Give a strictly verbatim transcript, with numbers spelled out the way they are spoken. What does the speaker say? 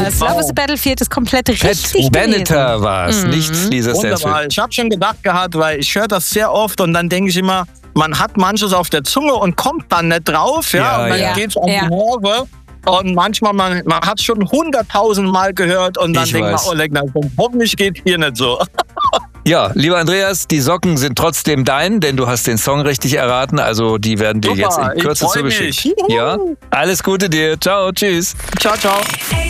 war's. Love is a Battlefield ist komplett richtig Pat Benatar gewesen. war es, Mhm. nicht Lisa Wunderbar. Stansfield. Ich habe schon gedacht gehabt, weil ich höre das sehr oft und dann denke ich immer, man hat manches auf der Zunge und kommt dann nicht drauf. Ja, Ja, und dann ja. geht's auf Ja. die Nerven. Und manchmal, man, man hat es schon hunderttausend Mal gehört und dann Ich denkt man, weiß. oh, leck, na, hoffentlich geht hier nicht so. Ja, lieber Andreas, die Socken sind trotzdem dein, denn du hast den Song richtig erraten. Also die werden dir Super, jetzt in ich Kürze freu zugeschickt. mich. Ja, alles Gute dir. Ciao, tschüss. Ciao, ciao.